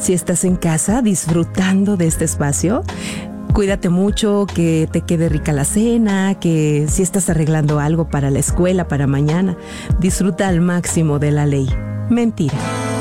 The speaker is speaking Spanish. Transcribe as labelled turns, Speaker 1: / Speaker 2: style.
Speaker 1: Si estás en casa disfrutando de este espacio, cuídate mucho, que te quede rica la cena, que si estás arreglando algo para la escuela, para mañana, disfruta al máximo de la ley. Mentira.